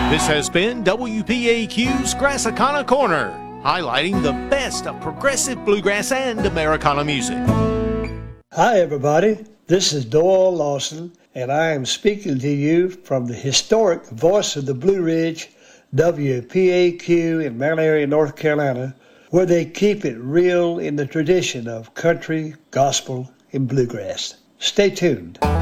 This has been WPAQ's Grassicana Corner, highlighting the best of progressive bluegrass and Americana music. Hi, everybody. This is Doyle Lawson, and I am speaking to you from the historic Voice of the Blue Ridge, WPAQ in Mount Airy, North Carolina, where they keep it real in the tradition of country, gospel, and bluegrass. Stay tuned.